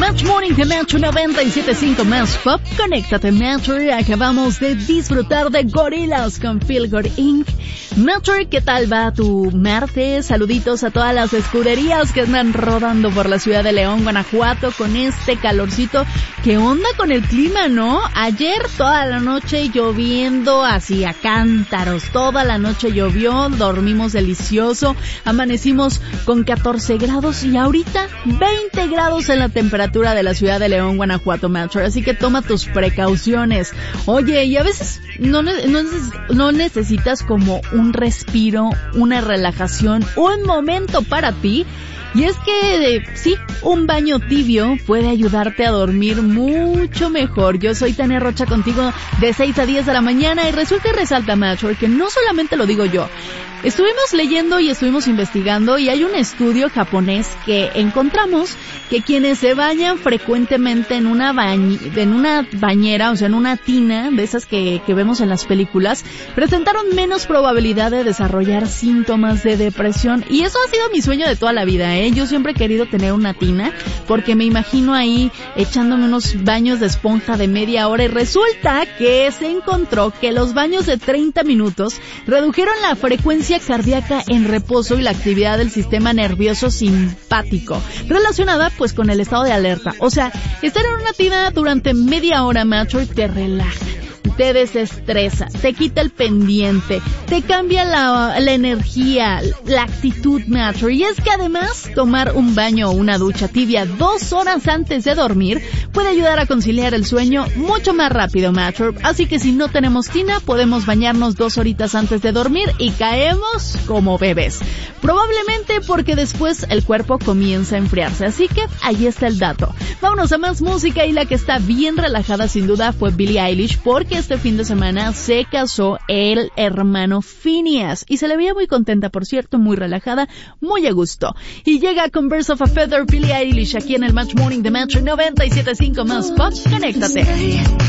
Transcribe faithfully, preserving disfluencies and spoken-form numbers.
Match Morning de Metro noventa y siete punto cinco más Pop. Conéctate, Metro. Acabamos de disfrutar de Gorillaz con Feel Good incorporated. Metro, ¿qué tal va tu martes? Saluditos a todas las escuderías que andan rodando por la ciudad de León, Guanajuato, con este calorcito. ¿Qué onda con el clima, no? Ayer toda la noche lloviendo así a cántaros. Toda la noche llovió, dormimos delicioso, amanecimos con catorce grados y ahorita veinte grados en la temperatura de la ciudad de León, Guanajuato, Metro. Así que toma tus precauciones. Oye, y a veces no, no, no necesitas como un respiro, una relajación, un momento para ti. Y es que, eh, sí, un baño tibio puede ayudarte a dormir mucho mejor. Yo soy Tania Rocha contigo de seis a diez de la mañana y resulta y resalta, Metro, que no solamente lo digo yo. Estuvimos leyendo y estuvimos investigando y hay un estudio japonés que encontramos que quienes se bañan frecuentemente en una bañ- en una bañera, o sea, en una tina de esas que, que vemos en las películas, presentaron menos probabilidad de desarrollar síntomas de depresión. Y eso ha sido mi sueño de toda la vida, ¿eh? Yo siempre he querido tener una tina porque me imagino ahí echándome unos baños de esponja de media hora y resulta que se encontró que los baños de treinta minutos redujeron la frecuencia cardíaca en reposo y la actividad del sistema nervioso simpático, relacionada pues con el estado de alerta. O sea, estar en una tina durante media hora, Metro, te relaja, te desestresa, te quita el pendiente, te cambia la, la energía, la actitud, Metro. Y es que además tomar un baño o una ducha tibia dos horas antes de dormir puede ayudar a conciliar el sueño mucho más rápido, Metro. Así que si no tenemos tina, podemos bañarnos dos horitas antes de dormir y caemos como bebés. Probablemente porque después el cuerpo comienza a enfriarse. Así que ahí está el dato. Vámonos a más música y la que está bien relajada sin duda fue Billie Eilish porque este fin de semana se casó el hermano Phineas y se le veía muy contenta, por cierto, muy relajada, muy a gusto. Y llega con Birds of a Feather, Billie Eilish aquí en el Match Morning de Metro noventa y siete punto cinco más Pop. Conéctate.